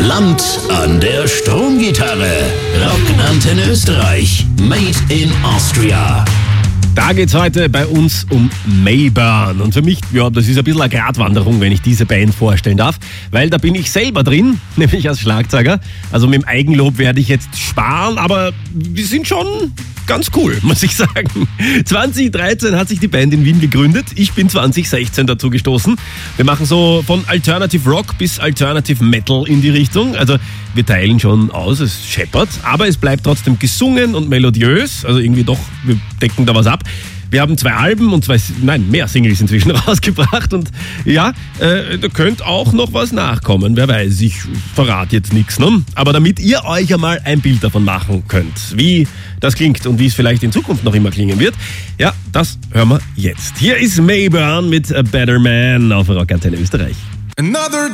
Land an der Stromgitarre. Rockantenne Österreich. Made in Austria. Da geht's heute bei uns um Mayburn. Und für mich, ja, das ist ein bisschen eine Gratwanderung, wenn ich diese Band vorstellen darf, weil da bin ich selber drin, nämlich als Schlagzeuger. Also mit dem Eigenlob werde ich jetzt sparen, aber wir sind schon ganz cool, muss ich sagen. 2013 hat sich die Band in Wien gegründet. Ich bin 2016 dazu gestoßen. Wir machen so von Alternative Rock bis Alternative Metal in die Richtung. Also wir teilen schon aus, es scheppert, aber es bleibt trotzdem gesungen und melodiös. Also irgendwie doch, wir decken da was ab. Wir haben 2 Alben und mehr Singles inzwischen rausgebracht und ja, da könnte auch noch was nachkommen. Wer weiß, ich verrate jetzt nichts, ne? Aber damit ihr euch einmal ein Bild davon machen könnt, wie das klingt und wie es vielleicht in Zukunft noch immer klingen wird, ja, das hören wir jetzt. Hier ist Mayburn mit A Better Man auf Rockantenne Österreich. Another